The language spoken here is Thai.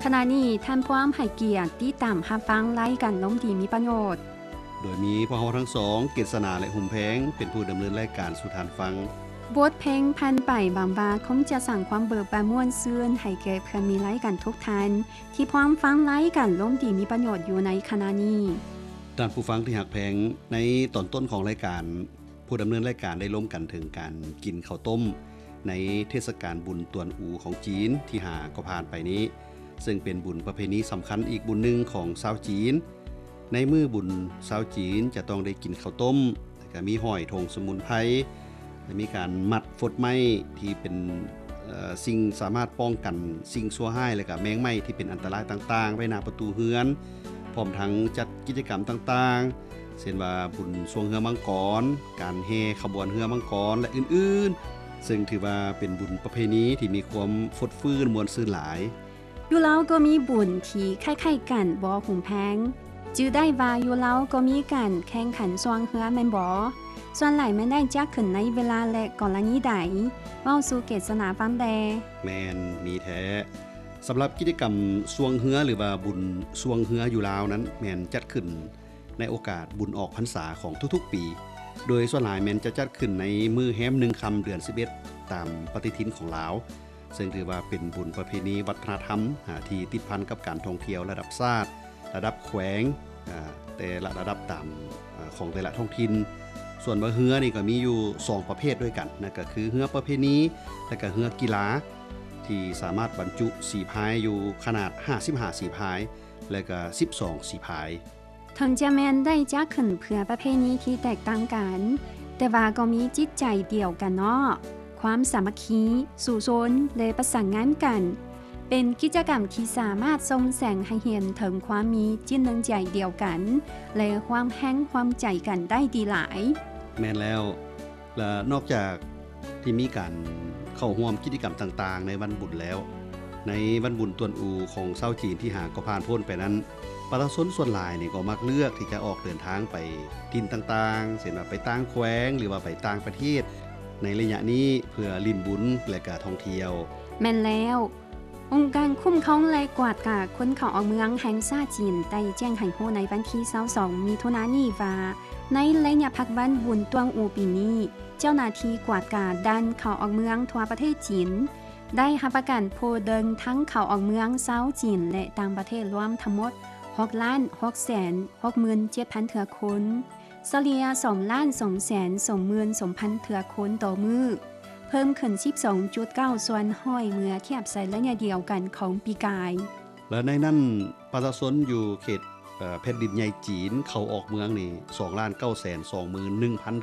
ณะนี้ท่านพร้อมให้เกียรติติดตามรับฟังรายการล้มดีมีประโยชน์โดยมีพวกเราทั้งสองเกษณาและหุ่มแพงเป็นผู้ดำเนินรายการสู่ทานฟังบทเพลงพันไปบางบาคงจะสั่งความเบิกบานม่วนซื่นให้แก่เพื่อนมีรายการทุกท่านที่พร้อมฟังรายการล้มดีมีประโยชน์อยู่ในขณะนี้ท่านผู้ฟังที่หักแพงในตอนต้นของรายการผู้ดำเนินรายการได้ล้มกันถึงการกินข้าวต้มในเทศกาลบุญตวนอูของจีนที่หาก็ผ่านไปนี้ซึ่งเป็นบุญประเพณีสำคัญอีกบุญหนึ่งของชาวจีนในมื้อบุญชาวจีนจะต้องได้กินข้าวต้มแล้วก็มีห้อยธงสมุนไพรและมีการมัดฟดไม้ที่เป็นสิ่งสามารถป้องกันสิ่งชั่วร้ายและก็แมงไม้ที่เป็นอันตรายต่างๆไว้หน้าประตูเรือนพร้อมทั้งจัดกิจกรรมต่างๆเช่นว่าบุญสวงเรือมังกรการแห่ขบวนเรือมังกรและอื่นๆซึ่งถือว่าเป็นบุญประเพณีที่มีความฟดฟื้นมวลซื่นหลายอยู่แล้วก็มีบุญที่คล้ายๆกันบ่หุ่มแพงจื้อได้ว่าอยู่แล้วก็มีการแข่งขันสวงเรือแม่นบ่ส่วนหลายแม่นได้จัดขึ้นในเวลาและกรณีใดเว้าสู่เกษณาฟังแดแม่นมีแท้สำหรับกิจกรรมสวงเรือหรือว่าบุญสวงเรืออยู่ลาวนั้นแม่นจัดขึ้นในโอกาสบุญออกพรรษาของทุกๆปีโดยส่วนหลายแม่นจะจัดขึ้นในมื้อแฮม1ค่ำเดือน11ตามปฏิทินของลาวซึ่งถือว่าเป็นบุญประเพณีวัฒนธรรมที่ติดพันกับการท่องเที่ยวระดับชาติระดับแขวงแต่ละระดับตามของแต่ละท้องถิ่นส่วนว่าเรือนี่ก็มีอยู่2ประเภทด้วยกันนะก็คือเรือประเพณีและก็เรือกีฬาที่สามารถบรรจุสีพายอยู่ขนาด55สีพายและก็12สีพายถึงจะแม่นได้จัดขึ้นเพื่อประเพณีที่แตกต่างกันแต่ว่าก็มีจิตใจเดียวกันเนาะความสามัคคีสู่ชนและประสานงานกันเป็นกิจกรรมที่สามารถส่งแสงให้เห็นถึงความมีจิตน้ำใจเดียวกันและความแห่งความใจกันได้ดีหลายแม่นแล้วและนอกจากที่มีการเข้าร่วมกิจกรรมต่างๆในวันบุญแล้วในวันบุญตวนอูของชาวจีนที่หาก็ผ่านพ้นไปนั้นประชาชนส่วนหลายนี่ก็มักเลือกที่จะออกเดินทางไปถิ่นต่างๆเช่นว่าไปต่างแขวงหรือว่าไปต่างประเทศในระยะนี้เพื่อลิ้นบุญและก็ท่องเที่ยวแม่นแล้วองค์การคุ้มครองและกวาดกาคนเข้าออกเมืองแห่งชาติจีนได้แจ้งให้รู้ในวันที่22มิถุนายนนี้ว่าในระยะพักวันบุญตวงอูปีนี้เจ้าหน้าที่กวาดกาดันเข้าออกเมืองทั่วประเทศจีนได้รับประกันผู้เดินทั้งเข้าออกเมืองชาวจีนและต่างประเทศรวมทั้งหมด6,667,000 เทื่อคนเฉลี่ย2,222,000 เทื่อคนต่อมื้อเพิ่มขึ้น 12.9 ส่วนห้อยเมื่อเทียบใส่ระยะเดียวกันของปีกายและในนั้นประชาชนอยู่เขตแผ่นดินใหญ่จีนเข้าออกเมืองนี่ 2,921,000